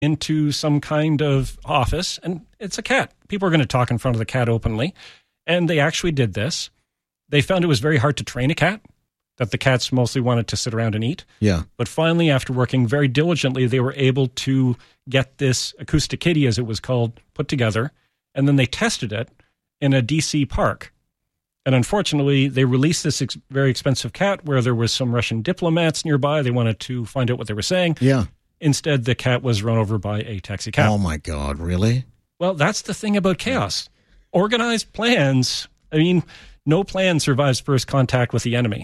into some kind of office, and it's a cat. People are going to talk in front of the cat openly, and they actually did this. They found it was very hard to train a cat, that the cats mostly wanted to sit around and eat. Yeah. But finally, after working very diligently, they were able to get this acoustic kitty, as it was called, put together, and then they tested it in a DC park. And unfortunately, they released this very expensive cat where there was some Russian diplomats nearby. They wanted to find out what they were saying. Yeah. Instead, the cat was run over by a taxi cab. Oh, my God. Really? Well, that's the thing about chaos. Organized plans. I mean, no plan survives first contact with the enemy.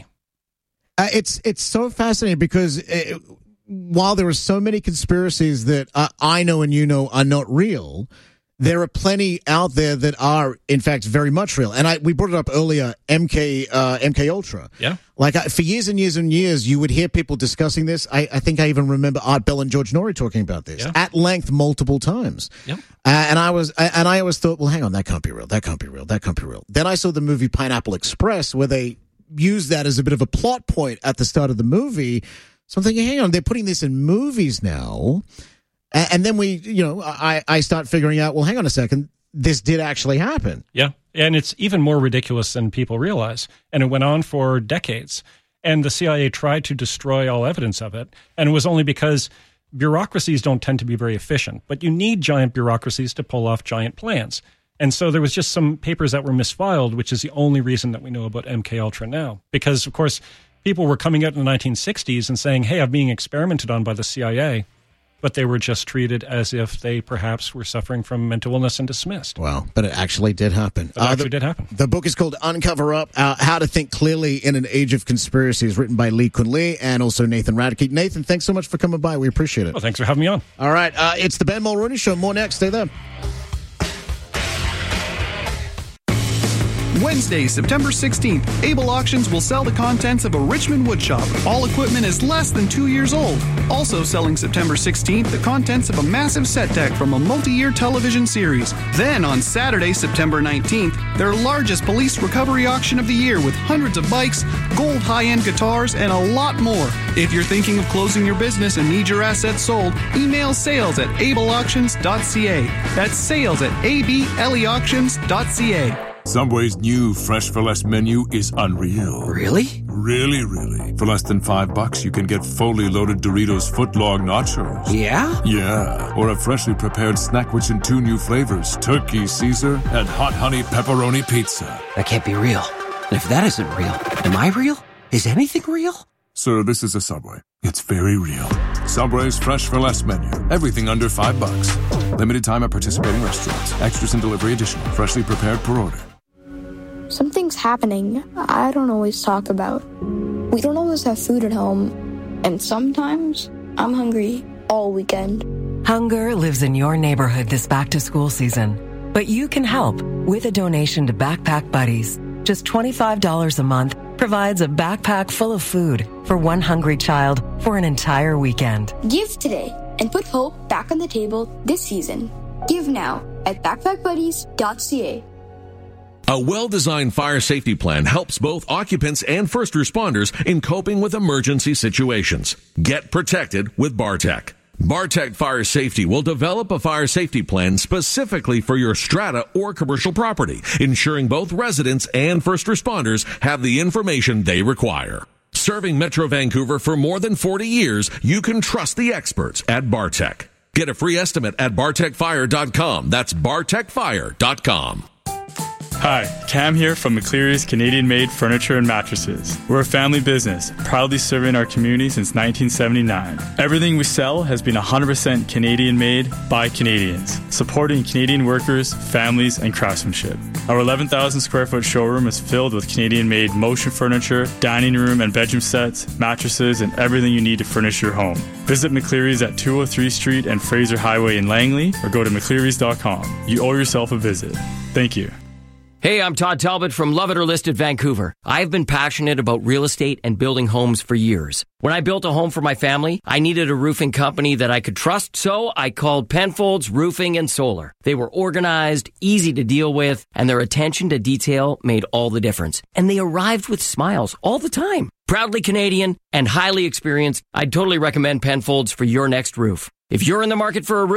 It's so fascinating because while there are so many conspiracies that I know and you know are not real, there are plenty out there that are, in fact, very much real. And we brought it up earlier, MK Ultra. Yeah. Like, for years and years and years, you would hear people discussing this. I think I even remember Art Bell and George Norrie talking about this at length multiple times. Yep. And I always thought, well, hang on, that can't be real. That can't be real. That can't be real. Then I saw the movie Pineapple Express, where they used that as a bit of a plot point at the start of the movie. So I'm thinking, hang on, they're putting this in movies now. And then I start figuring out, well, hang on a second, this did actually happen. Yeah, and it's even more ridiculous than people realize. And it went on for decades. And the CIA tried to destroy all evidence of it. And it was only because bureaucracies don't tend to be very efficient. But you need giant bureaucracies to pull off giant plans. And so there was just some papers that were misfiled, which is the only reason that we know about MKUltra now. Because, of course, people were coming out in the 1960s and saying, hey, I'm being experimented on by the CIA. But they were just treated as if they perhaps were suffering from mental illness and dismissed. Wow, but it actually did happen. It actually did happen. The book is called Uncover Up, How to Think Clearly in an Age of Conspiracies, written by Lee Kun Lee and also Nathan Radke. Nathan, thanks so much for coming by. We appreciate it. Well, thanks for having me on. All right, it's the Ben Mulroney Show. More next. Stay there. Wednesday, September 16th, Able Auctions will sell the contents of a Richmond woodshop. All equipment is less than 2 years old. Also selling September 16th, the contents of a massive set deck from a multi-year television series. Then on Saturday, September 19th, their largest police recovery auction of the year with hundreds of bikes, gold high-end guitars, and a lot more. If you're thinking of closing your business and need your assets sold, email sales@ableauctions.ca. That's sales@ableauctions.ca. Subway's new Fresh for Less menu is unreal. Really? Really, really. For less than $5, you can get fully loaded Doritos footlong nachos. Yeah? Yeah. Or a freshly prepared snack rich in 2 new flavors, Turkey Caesar and Hot Honey Pepperoni Pizza. That can't be real. And if that isn't real, am I real? Is anything real? Sir, this is a Subway. It's very real. Subway's Fresh for Less menu. Everything under $5. Limited time at participating restaurants. Extras and delivery additional. Freshly prepared per order. Something's happening I don't always talk about. We don't always have food at home. And sometimes I'm hungry all weekend. Hunger lives in your neighborhood this back-to-school season. But you can help with a donation to Backpack Buddies. Just $25 a month provides a backpack full of food for one hungry child for an entire weekend. Give today and put hope back on the table this season. Give now at backpackbuddies.ca. A well-designed fire safety plan helps both occupants and first responders in coping with emergency situations. Get protected with Bartec. Bartec Fire Safety will develop a fire safety plan specifically for your strata or commercial property, ensuring both residents and first responders have the information they require. Serving Metro Vancouver for more than 40 years, you can trust the experts at Bartec. Get a free estimate at bartecfire.com. That's bartecfire.com. Hi, Cam here from McCleary's Canadian-made furniture and mattresses. We're a family business, proudly serving our community since 1979. Everything we sell has been 100% Canadian-made by Canadians, supporting Canadian workers, families, and craftsmanship. Our 11,000 square foot showroom is filled with Canadian-made motion furniture, dining room and bedroom sets, mattresses, and everything you need to furnish your home. Visit McCleary's at 203 Street and Fraser Highway in Langley, or go to mcclearys.com. You owe yourself a visit. Thank you. Hey, I'm Todd Talbot from Love It or List It Vancouver. I've been passionate about real estate and building homes for years. When I built a home for my family, I needed a roofing company that I could trust, so I called Penfolds Roofing and Solar. They were organized, easy to deal with, and their attention to detail made all the difference. And they arrived with smiles all the time. Proudly Canadian and highly experienced, I'd totally recommend Penfolds for your next roof. If you're in the market for a roof,